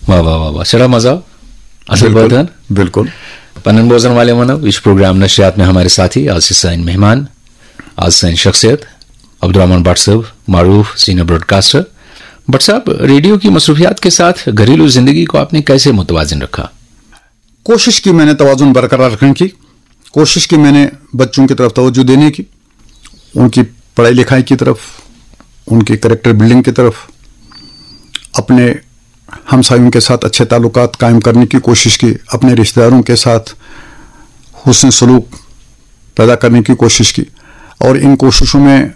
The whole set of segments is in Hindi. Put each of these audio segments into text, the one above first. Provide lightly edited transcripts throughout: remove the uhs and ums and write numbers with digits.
वाह वाह वाह वाह, चला मजा असल बात। बिल्कुल पन्न बोजन वाले मनो इस प्रोग्राम नशरियात में हमारे साथी आज से साइन मेहमान, आज साइन शख्सियत अब्दुर्रहमान भट्ट साहब, मारूफ सीनियर ब्रॉडकास्टर। भट्ट साहब, रेडियो की मसरूफियात के साथ घरेलू जिंदगी को आपने कैसे मुतवाजिन रखा? कोशिश की मैंने तवाजुन बरकरार रखने की, कोशिश की मैंने बच्चों की तरफ तवज्जो देने की, उनकी पढ़ाई लिखाई की तरफ, उनकी कैरेक्टर बिल्डिंग की तरफ, अपने हमसायों के साथ अच्छे ताल्लुकात कायम करने की कोशिश की, अपने रिश्तेदारों के साथ हुस्न सलूक पैदा करने की कोशिश की। और इन कोशिशों में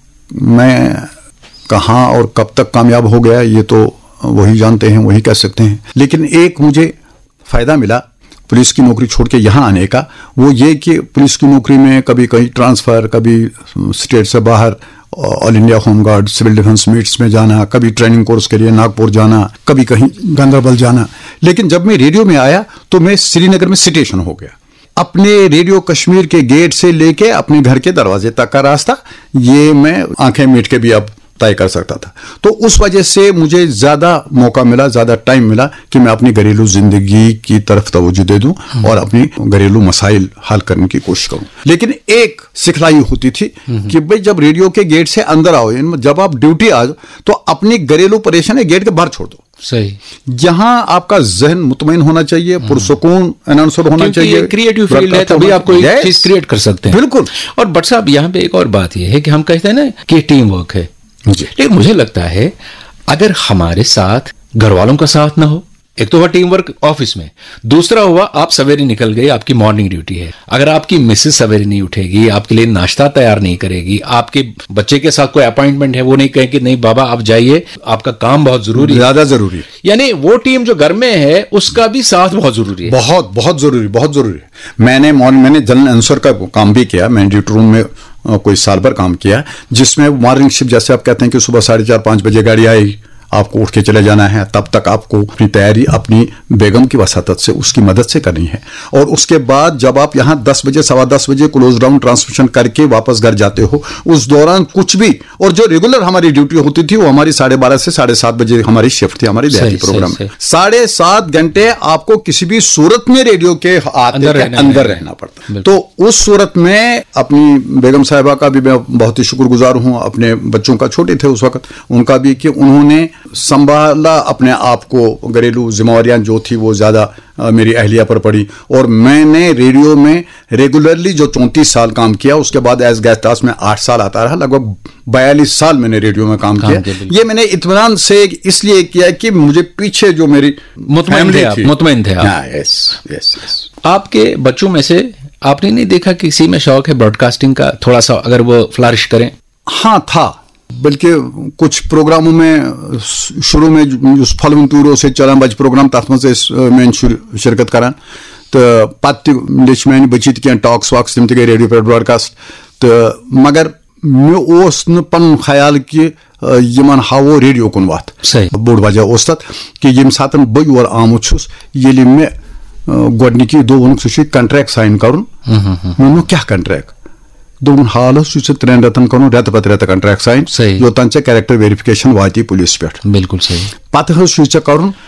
मैं कहाँ और कब तक कामयाब हो गया ये तो वही जानते हैं, वही कह सकते हैं। लेकिन एक मुझे फ़ायदा मिला पुलिस की नौकरी छोड़ के यहाँ आने का, वो ये कि पुलिस की नौकरी में कभी कहीं ट्रांसफ़र, कभी स्टेट से बाहर all India home guard, civil defence meets में जाना, कभी ट्रेनिंग कोर्स के लिए नागपुर जाना, कभी कहीं गांदरबल जाना। लेकिन जब मैं रेडियो में आया तो मैं श्रीनगर में स्टेशन हो गया। अपने रेडियो कश्मीर के गेट से लेके अपने घर के दरवाजे तक का रास्ता ये मैं आंखें मीट के भी अब तय कर सकता था। तो उस वजह से मुझे ज्यादा मौका मिला, ज्यादा टाइम मिला कि मैं अपनी घरेलू जिंदगी की तरफ तवज्जो दे दूं और अपनी घरेलू मसाइल हल करने की कोशिश करूं। लेकिन एक सिखलाई होती थी कि भाई जब रेडियो के गेट से अंदर आओ, जब आप ड्यूटी आ जाओ तो अपनी घरेलू परेशानी गेट के बाहर छोड़ दो। सही, जहां आपका जहन मुतमईन होना चाहिए, पुरसुकून अनाउंसर होना चाहिए, क्रिएटिव फील्ड है, तभी आप कोई चीज क्रिएट कर सकते हैं। बिल्कुल। और भट्ट साहब, यहाँ पे एक और बात यह है कि हम कहते हैं ना कि टीम वर्क है, लेकिन मुझे लगता है अगर हमारे साथ घर वालों का साथ ना हो, एक तो हुआ टीम वर्क ऑफिस में, दूसरा हुआ आप सवेरे निकल गए, आपकी मॉर्निंग ड्यूटी है, अगर आपकी मिसेस सवेरे नहीं उठेगी, आपके लिए नाश्ता तैयार नहीं करेगी, आपके बच्चे के साथ कोई अपॉइंटमेंट है, वो नहीं कहें कि नहीं बाबा आप जाइए, आपका काम बहुत जरूरी है, ज्यादा जरूरी है, यानी वो टीम जो घर में है उसका भी साथ बहुत जरूरी है। बहुत बहुत जरूरी, बहुत जरूरी है। मैंने जनरल आंसर का काम भी किया, मैंने ड्यूटी रूम में कोई साल भर काम किया, जिसमें मॉर्निंग शिफ्ट, जैसे आप कहते हैं कि सुबह 4:30-5 बजे गाड़ी आएगी, आपको उठ के चले जाना है, तब तक आपको अपनी तैयारी अपनी बेगम की वसातत से, उसकी मदद से करनी है। और उसके बाद जब आप यहाँ 10 बजे 10:15 बजे क्लोज डाउन ट्रांसमिशन करके वापस घर जाते हो, उस दौरान कुछ भी, और जो रेगुलर हमारी ड्यूटी होती थी वो हमारी 12:30 से 7:30 बजे हमारी शिफ्ट थी, हमारी देहाती प्रोग्राम में 7.5 घंटे आपको किसी भी सूरत में रेडियो के अंदर रहना पड़ता। तो उस सूरत में अपनी बेगम साहिबा का भी मैं बहुत ही शुक्रगुजार हूँ, अपने बच्चों का, छोटे थे उस वक्त, उनका भी, कि उन्होंने संभाला अपने आप को। घरेलू जिम्मेवारियां जो थी वो ज्यादा मेरी अहलिया पर पड़ी। और मैंने रेडियो में रेगुलरली जो 34 साल काम किया, उसके बाद एज गेस्ट टास्क में 8 साल आता रहा, लगभग 42 साल मैंने रेडियो में काम किया। ये मैंने इत्मीनान से इसलिए किया कि मुझे पीछे जो मेरी मुतमईन थे आप। यस। आपके बच्चों में से आपने नहीं देखा किसी में शौक है ब्रॉडकास्टिंग का, थोड़ा सा अगर वो फ्लरिश करें? हाँ था, बल्कि कुछ प्रोग्रामों में शुरू में फॉलोइंग टूरों से चलान बच प्रोग्राम तथ मैं शिरकत करान, तो पत मैं बचित क्या टॉक्स वॉक्स तम गई रेडियो पे ब्रॉडकास्ट, तो मगर मे पन ख्याल कि यमन हावो रेडियो कुन वत। बोड़ वजह उस तथ कि यम सात बह योर आमुत छुस, येलि मे गोडनिकी दो वोनुक सु कंट्रैक्ट साइन करुन। मे क्या कंट्रैक्ट दोन हाल 3 रतन कर रेत पत रेत कंट्रैक्ट साइन, योतान कैरेक्टर वेरिफिकेशन वाती पुलिस पे। बिल्कुल सही। पत कर